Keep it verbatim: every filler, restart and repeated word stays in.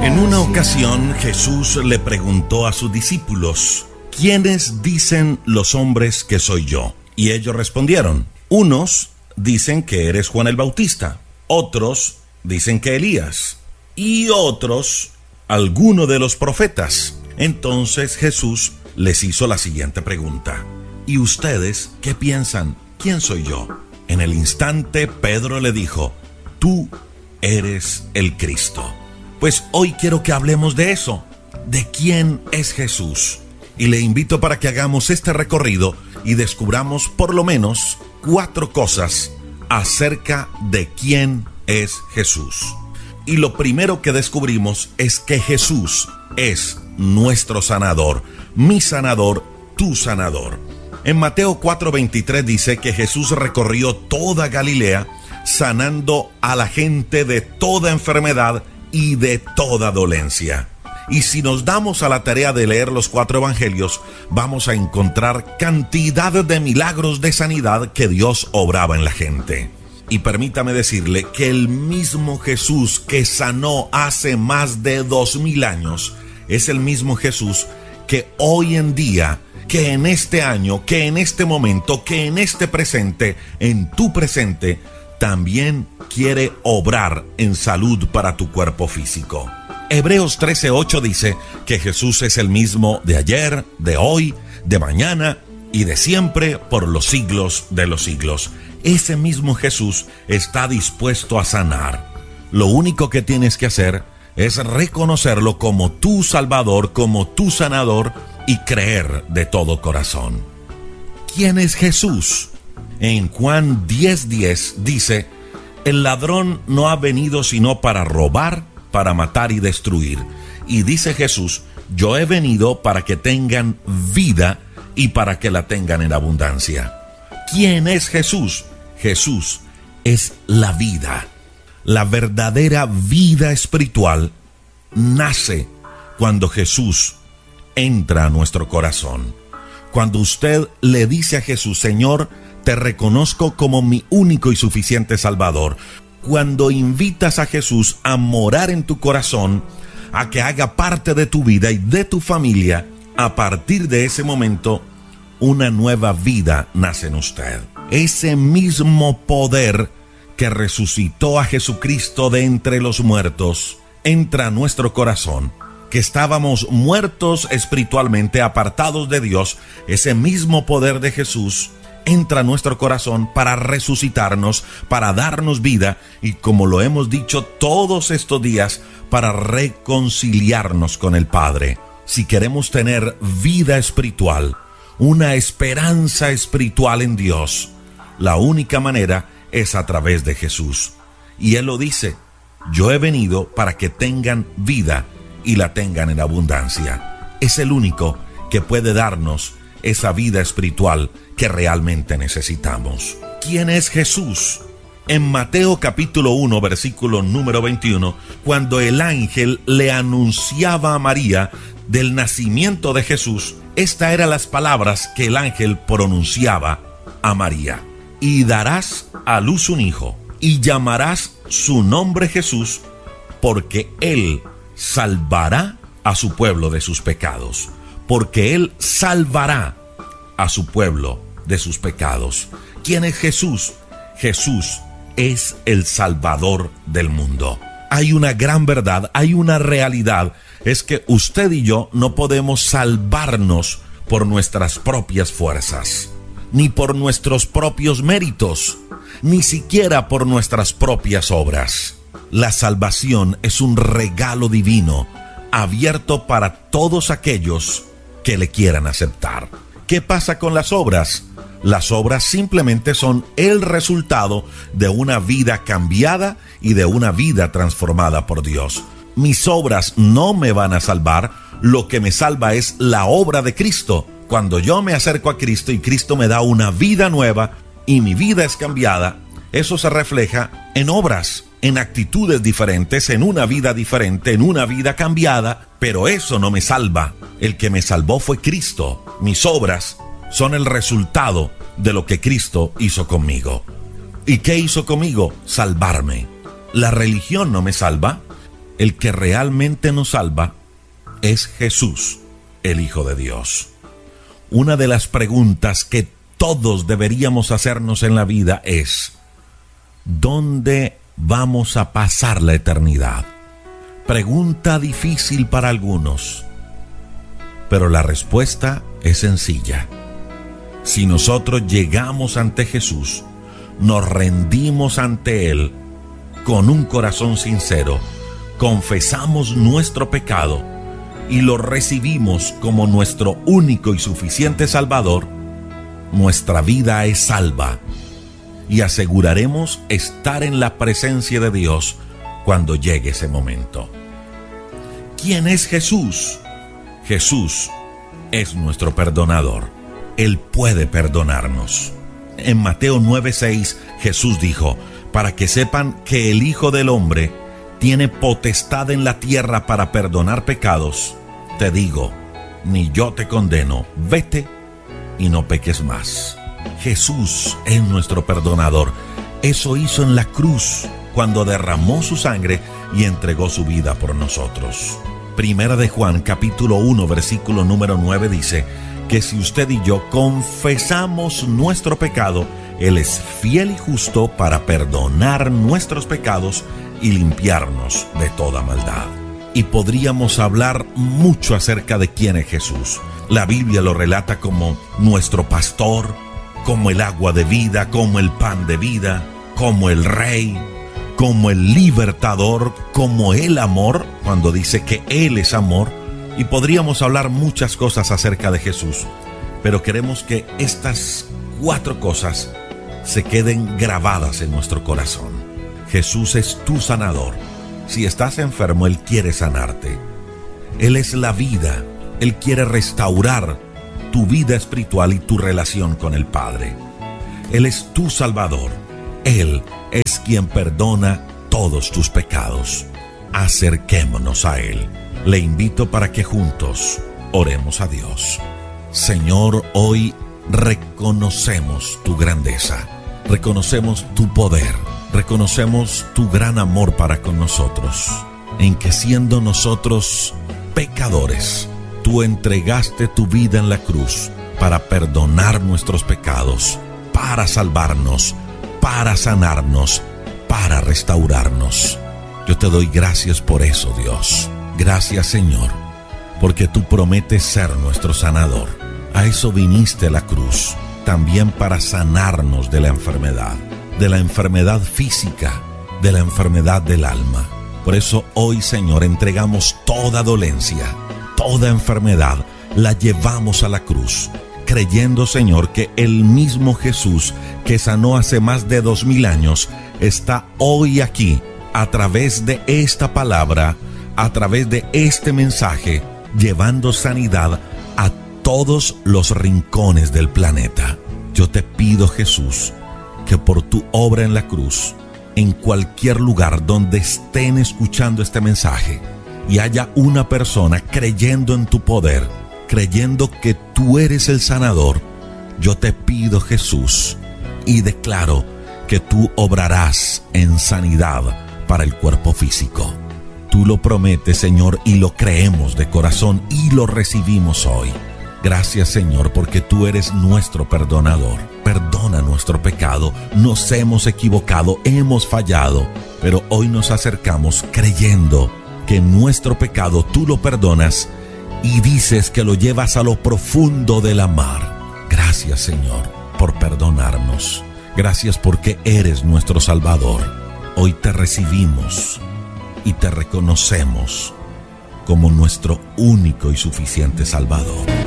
En una ocasión, Jesús le preguntó a sus discípulos: ¿quiénes dicen los hombres que soy yo? Y ellos respondieron: unos dicen que eres Juan el Bautista, otros dicen que Elías, y otros alguno de los profetas. Entonces Jesús les hizo la siguiente pregunta: ¿y ustedes qué piensan? ¿Quién soy yo? En el instante Pedro le dijo: tú eres el Cristo. Pues hoy quiero que hablemos de eso, de quién es Jesús. Y le invito para que hagamos este recorrido y descubramos por lo menos cuatro cosas acerca de quién es Jesús. Y lo primero que descubrimos es que Jesús es nuestro sanador, mi sanador, tu sanador. En Mateo cuatro veintitrés dice que Jesús recorrió toda Galilea, sanando a la gente de toda enfermedad y de toda dolencia. Y si nos damos a la tarea de leer los cuatro evangelios, vamos a encontrar cantidad de milagros de sanidad que Dios obraba en la gente. Y permítame decirle que el mismo Jesús que sanó hace más de dos mil años es el mismo Jesús que hoy en día, que en este año, que en este momento, que en este presente, en tu presente, también quiere obrar en salud para tu cuerpo físico. Hebreos trece ocho dice que Jesús es el mismo de ayer, de hoy, de mañana y de siempre por los siglos de los siglos. Ese mismo Jesús está dispuesto a sanar. Lo único que tienes que hacer es reconocerlo como tu Salvador, como tu sanador y creer de todo corazón. ¿Quién es Jesús? En Juan diez diez dice: el ladrón no ha venido sino para robar, para matar y destruir. Y dice Jesús: yo he venido para que tengan vida y para que la tengan en abundancia. ¿Quién es Jesús? Jesús es la vida. La verdadera vida espiritual nace cuando Jesús entra a nuestro corazón. Cuando usted le dice a Jesús: Señor, te reconozco como mi único y suficiente Salvador. Cuando invitas a Jesús a morar en tu corazón, a que haga parte de tu vida y de tu familia, a partir de ese momento, una nueva vida nace en usted. Ese mismo poder que resucitó a Jesucristo de entre los muertos entra a nuestro corazón. Que estábamos muertos espiritualmente, apartados de Dios, ese mismo poder de Jesús entra a nuestro corazón para resucitarnos, para darnos vida y, como lo hemos dicho todos estos días, para reconciliarnos con el Padre. Si queremos tener vida espiritual, una esperanza espiritual en Dios, la única manera es a través de Jesús. Y Él lo dice: yo he venido para que tengan vida y la tengan en abundancia. Es el único que puede darnos esa vida espiritual que realmente necesitamos. ¿Quién es Jesús? En Mateo capítulo uno, versículo número veintiuno, cuando el ángel le anunciaba a María del nacimiento de Jesús, estas eran las palabras que el ángel pronunciaba a María: y darás a luz un hijo, y llamarás su nombre Jesús, porque él salvará a su pueblo de sus pecados. Porque Él salvará a su pueblo de sus pecados. ¿Quién es Jesús? Jesús es el Salvador del mundo. Hay una gran verdad, hay una realidad, es que usted y yo no podemos salvarnos por nuestras propias fuerzas, ni por nuestros propios méritos, ni siquiera por nuestras propias obras. La salvación es un regalo divino, abierto para todos aquellos que le quieran aceptar. ¿Qué pasa con las obras? Las obras simplemente son el resultado de una vida cambiada y de una vida transformada por Dios. Mis obras no me van a salvar, lo que me salva es la obra de Cristo. Cuando yo me acerco a Cristo y Cristo me da una vida nueva y mi vida es cambiada, eso se refleja en obras, en actitudes diferentes, en una vida diferente, en una vida cambiada, pero eso no me salva. El que me salvó fue Cristo. Mis obras son el resultado de lo que Cristo hizo conmigo. ¿Y qué hizo conmigo? Salvarme. La religión no me salva, el que realmente nos salva es Jesús, el Hijo de Dios. Una de las preguntas que todos deberíamos hacernos en la vida es: ¿dónde vamos a pasar la eternidad? Pregunta difícil para algunos, pero la respuesta es sencilla. Si nosotros llegamos ante Jesús, nos rendimos ante Él con un corazón sincero, confesamos nuestro pecado y lo recibimos como nuestro único y suficiente Salvador, nuestra vida es salva y aseguraremos estar en la presencia de Dios cuando llegue ese momento. ¿Quién es Jesús? Jesús es nuestro perdonador. Él puede perdonarnos. En Mateo nueve seis, Jesús dijo: para que sepan que el Hijo del Hombre tiene potestad en la tierra para perdonar pecados, te digo, ni yo te condeno, vete y no peques más. Jesús es nuestro perdonador. Eso hizo en la cruz cuando derramó su sangre y entregó su vida por nosotros. Primera de Juan, capítulo uno, versículo número nueve dice que si usted y yo confesamos nuestro pecado, Él es fiel y justo para perdonar nuestros pecados y limpiarnos de toda maldad. Y podríamos hablar mucho acerca de quién es Jesús. La Biblia lo relata como nuestro pastor, como el agua de vida, como el pan de vida, como el Rey, como el libertador, como el amor, cuando dice que Él es amor. Y podríamos hablar muchas cosas acerca de Jesús, pero queremos que estas cuatro cosas se queden grabadas en nuestro corazón. Jesús es tu sanador. Si estás enfermo, Él quiere sanarte. Él es la vida. Él quiere restaurar tu vida espiritual y tu relación con el Padre. Él es tu Salvador. Él es quien perdona todos tus pecados. Acerquémonos a Él. Le invito para que juntos oremos a Dios. Señor, hoy reconocemos tu grandeza, reconocemos tu poder, reconocemos tu gran amor para con nosotros, en que siendo nosotros pecadores, tú entregaste tu vida en la cruz para perdonar nuestros pecados, para salvarnos, para sanarnos, para restaurarnos. Yo te doy gracias por eso, Dios. Gracias, Señor, porque tú prometes ser nuestro sanador. A eso viniste a la cruz, también para sanarnos de la enfermedad, de la enfermedad física, de la enfermedad del alma. Por eso hoy, Señor, entregamos toda dolencia, toda enfermedad, la llevamos a la cruz, creyendo, Señor, que el mismo Jesús que sanó hace más de dos mil años está hoy aquí, a través de esta palabra, a través de este mensaje, llevando sanidad a todos los rincones del planeta. Yo te pido, Jesús, que por tu obra en la cruz, en cualquier lugar donde estén escuchando este mensaje y haya una persona creyendo en tu poder, creyendo que tú eres el sanador, yo te pido, Jesús, y declaro que tú obrarás en sanidad para el cuerpo físico. Tú lo prometes, Señor, y lo creemos de corazón y lo recibimos hoy. Gracias, Señor, porque tú eres nuestro perdonador. Perdona nuestro pecado. Nos hemos equivocado, hemos fallado, pero hoy nos acercamos creyendo que nuestro pecado tú lo perdonas y dices que lo llevas a lo profundo de la mar. Gracias, Señor, por perdonarnos. Gracias porque eres nuestro Salvador. Hoy te recibimos y te reconocemos como nuestro único y suficiente Salvador.